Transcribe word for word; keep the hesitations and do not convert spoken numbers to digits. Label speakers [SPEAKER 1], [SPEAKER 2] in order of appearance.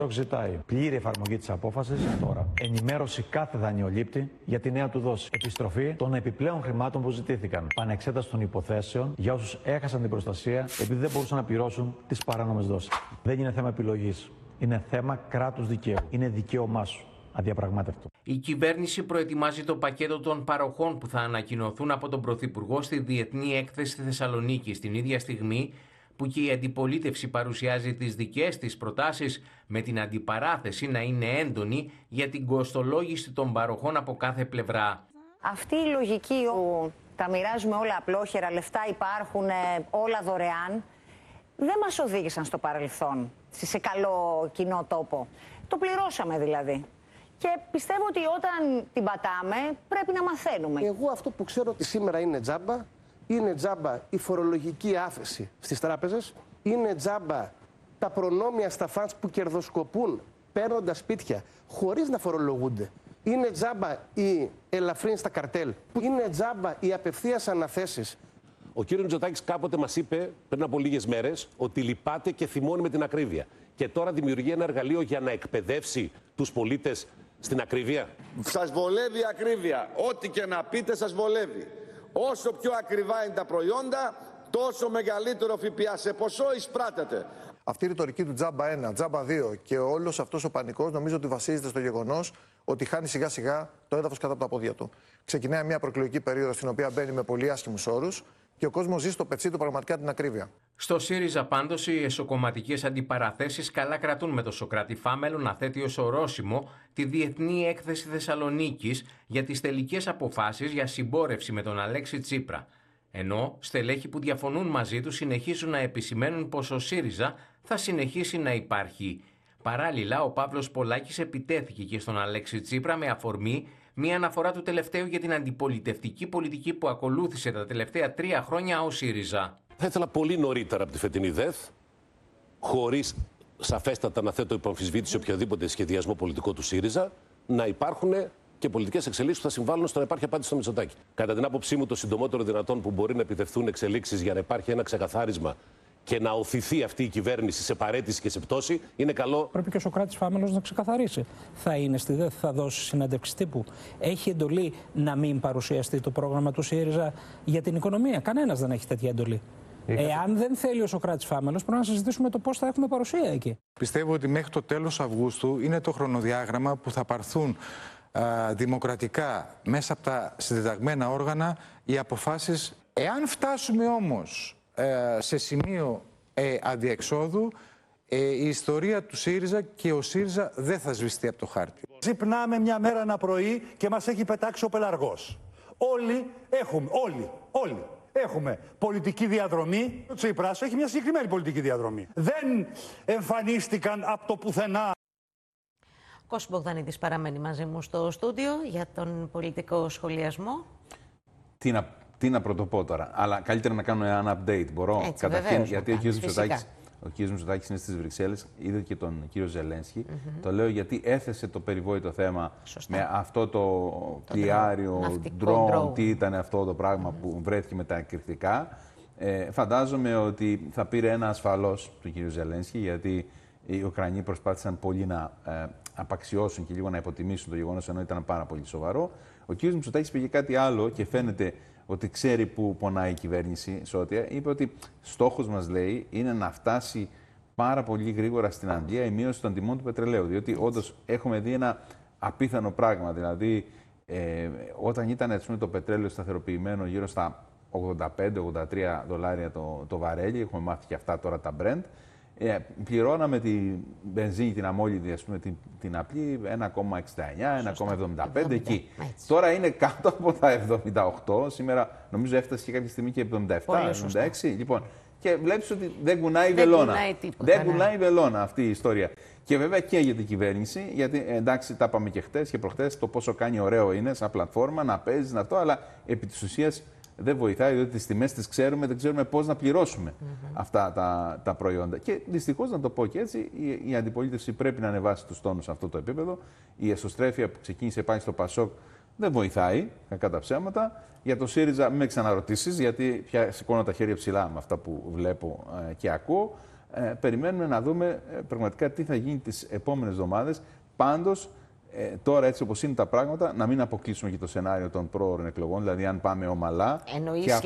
[SPEAKER 1] Ζητάει πλήρη εφαρμογή της απόφασης τώρα. Ενημέρωση κάθε δανειολήπτη για τη νέα του δόση. Επιστροφή των επιπλέον χρημάτων που ζητήθηκαν. Πανεξέταση των υποθέσεων για όσους έχασαν την προστασία επειδή δεν μπορούσαν να πληρώσουν τις παράνομες δόσεις. Δεν είναι θέμα επιλογής. Είναι θέμα κράτους δικαίου. Είναι δικαίωμά σου. Αδιαπραγμάτευτο.
[SPEAKER 2] Η κυβέρνηση προετοιμάζει το πακέτο των παροχών που θα ανακοινωθούν από τον Πρωθυπουργό στη Διεθνή Έκθεση στη Θεσσαλονίκη, στην ίδια στιγμή που και η αντιπολίτευση παρουσιάζει τις δικές της προτάσεις, με την αντιπαράθεση να είναι έντονη για την κοστολόγηση των παροχών από κάθε πλευρά.
[SPEAKER 3] Αυτή η λογική που τα μοιράζουμε όλα απλόχερα, λεφτά υπάρχουν, όλα δωρεάν, δεν μας οδήγησαν στο παρελθόν σε καλό κοινό τόπο. Το πληρώσαμε δηλαδή. Και πιστεύω ότι όταν την πατάμε πρέπει να μαθαίνουμε.
[SPEAKER 4] Εγώ αυτό που ξέρω ότι σήμερα είναι τζάμπα, είναι τζάμπα η φορολογική άφεση στις τράπεζες, είναι τζάμπα τα προνόμια στα φαντς που κερδοσκοπούν παίρνοντας σπίτια χωρίς να φορολογούνται. Είναι τζάμπα η ελαφρύνση στα καρτέλ, είναι τζάμπα οι απευθείας αναθέσεις.
[SPEAKER 5] Ο κύριος Μητσοτάκης κάποτε μας είπε πριν από λίγες μέρες ότι λυπάται και θυμώνει με την ακρίβεια. Και τώρα δημιουργεί ένα εργαλείο για να εκπαιδεύσει τους πολίτες στην ακρίβεια.
[SPEAKER 6] Σας βολεύει η ακρίβεια. Ό,τι και να πείτε σας βολεύει. Όσο πιο ακριβά είναι τα προϊόντα, τόσο μεγαλύτερο ΦΠΑ σε ποσό εισπράτεται.
[SPEAKER 7] Αυτή η ρητορική του τζάμπα ένα, τζάμπα δύο και όλος αυτός ο πανικός νομίζω ότι βασίζεται στο γεγονός ότι χάνει σιγά σιγά το έδαφος κάτω από τα πόδια του. Ξεκινάει μια προεκλογική περίοδο στην οποία μπαίνει με πολύ άσχημους όρους και ο κόσμος ζει στο πετσί του πραγματικά την ακρίβεια.
[SPEAKER 2] Στο ΣΥΡΙΖΑ πάντως οι εσωκομματικές αντιπαραθέσεις καλά κρατούν, με το Σωκράτη Φάμελο να θέτει ως ορόσημο τη Διεθνή Έκθεση Θεσσαλονίκης για τις τελικές αποφάσεις για συμπόρευση με τον Αλέξη Τσίπρα. Ενώ στελέχοι που διαφωνούν μαζί του συνεχίζουν να επισημαίνουν πως ο ΣΥΡΙΖΑ θα συνεχίσει να υπάρχει. Παράλληλα, ο Παύλος Πολάκης επιτέθηκε και στον Αλέξη Τσίπρα με αφορμή μια αναφορά του τελευταίου για την αντιπολιτευτική πολιτική που ακολούθησε τα τελευταία τρία χρόνια ο ΣΥΡΙΖΑ.
[SPEAKER 5] Θα ήθελα πολύ νωρίτερα από τη φετινή ΔΕΘ, χωρίς σαφέστατα να θέτω υπό αμφισβήτηση οποιοδήποτε σχεδιασμό πολιτικό του ΣΥΡΙΖΑ, να υπάρχουν και πολιτικές εξελίξεις που θα συμβάλλουν στο να υπάρχει απάντηση στο Μητσοτάκη. Κατά την άποψή μου, το συντομότερο δυνατόν που μπορεί να επιτευχθούν εξελίξεις για να υπάρχει ένα ξεκαθάρισμα και να οθηθεί αυτή η κυβέρνηση σε παρέτηση και σε πτώση, είναι καλό.
[SPEAKER 8] Πρέπει και ο Σωκράτης Φάμελος να ξεκαθαρίσει. Θα είναι στη ΔΕΘ, θα δώσει συνέντευξη τύπου. Έχει εντολή να μην παρουσιαστεί το πρόγραμμα του ΣΥΡΙΖΑ για την οικονομία. Κανένας δεν έχει τέτοια εντολή. Εάν δεν θέλει ο Σωκράτης Φάμελος, πρέπει να συζητήσουμε το πώς θα έχουμε παρουσία εκεί.
[SPEAKER 9] Πιστεύω ότι μέχρι το τέλος Αυγούστου είναι το χρονοδιάγραμμα που θα πάρθουν α, δημοκρατικά μέσα από τα συντεταγμένα όργανα οι αποφάσεις. Εάν φτάσουμε όμως σε σημείο ε, αντιεξόδου, ε, η ιστορία του ΣΥΡΙΖΑ και ο ΣΥΡΙΖΑ δεν θα σβηστεί από το χάρτη.
[SPEAKER 10] Ξυπνάμε μια μέρα ένα πρωί και μας έχει πετάξει ο πελαργός. Όλοι έχουμε, όλοι, όλοι έχουμε πολιτική διαδρομή. Ο Τσίπρας έχει μια συγκεκριμένη πολιτική διαδρομή. Δεν εμφανίστηκαν από το πουθενά.
[SPEAKER 11] Κώστας Μπογδανίδης παραμένει μαζί μου στο στούντιο για τον πολιτικό σχολιασμό.
[SPEAKER 12] Τι να... Τι να πρωτοπώ τώρα, αλλά καλύτερα να κάνω ένα update. Μπορώ.
[SPEAKER 11] Έτσι,
[SPEAKER 12] καταρχήν,
[SPEAKER 11] βεβαίως,
[SPEAKER 12] γιατί ο κ. Μητσοτάκης, ο κ. Μητσοτάκης είναι στις Βρυξέλλες, είδε και τον κύριο Ζελένσκι. Mm-hmm. Το λέω γιατί έθεσε το περιβόητο θέμα. Σωστά. Με αυτό το, το πλοιάριο, drone, τι ήταν αυτό το πράγμα mm-hmm. που βρέθηκε με τα εκρηκτικά. Ε, φαντάζομαι ότι θα πήρε ένα ασφαλώς του κ. Ζελένσκι, γιατί οι Ουκρανοί προσπάθησαν πολύ να ε, απαξιώσουν και λίγο να υποτιμήσουν το γεγονός, ενώ ήταν πάρα πολύ σοβαρό. Ο κ. Μητσοτάκης πήγε κάτι άλλο και φαίνεται ότι ξέρει που πονάει η κυβέρνηση Σώτια. Είπε ότι στόχος μας, λέει, είναι να φτάσει πάρα πολύ γρήγορα στην Αγγλία η μείωση των τιμών του πετρελαίου. Διότι όντως έχουμε δει ένα απίθανο πράγμα. Δηλαδή, ε, όταν ήταν έτσι, το πετρέλαιο σταθεροποιημένο γύρω στα ογδόντα πέντε ογδόντα τρία δολάρια το, το βαρέλι, έχουμε μάθει και αυτά τώρα τα Brent, ε, πληρώναμε την βενζίνη, την αμόλυδη, ας πούμε, την, την απλή ένα κόμμα εξήντα εννιά, ένα κόμμα εβδομήντα πέντε εκεί. Έτσι. Τώρα είναι κάτω από τα εβδομήντα οκτώ, σήμερα νομίζω έφτασε και κάποια στιγμή και εβδομήντα επτά εβδομήντα έξι. Λοιπόν, και βλέπεις ότι δεν κουνάει
[SPEAKER 11] δεν
[SPEAKER 12] βελόνα.
[SPEAKER 11] Κουνάει τίποτα,
[SPEAKER 12] δεν
[SPEAKER 11] ναι.
[SPEAKER 12] κουνάει βελόνα αυτή η ιστορία. Και βέβαια και για την κυβέρνηση, γιατί εντάξει, τα είπαμε και χτες και προχτές, το πόσο κάνει ωραίο είναι σαν πλατφόρμα να παίζει αυτό, αλλά επί της ουσίας δεν βοηθάει, διότι τις τιμές τις ξέρουμε, δεν ξέρουμε πώς να πληρώσουμε mm-hmm. αυτά τα, τα προϊόντα. Και δυστυχώς, να το πω και έτσι, η, η αντιπολίτευση πρέπει να ανεβάσει τους τόνους σε αυτό το επίπεδο. Η εσωστρέφεια που ξεκίνησε πάλι στο Πασόκ δεν βοηθάει, κακά τα ψέματα. Για το ΣΥΡΙΖΑ μην με ξαναρωτήσεις, γιατί πια σηκώνω τα χέρια ψηλά με αυτά που βλέπω ε, και ακούω. Ε, περιμένουμε να δούμε ε, πραγματικά τι θα γίνει τις επόμενες εβδομάδες. Πάντως, ε, τώρα έτσι όπως είναι τα πράγματα, να μην αποκλείσουμε και το σενάριο των πρόωρων εκλογών, δηλαδή αν πάμε ομαλά.
[SPEAKER 11] Εννοείς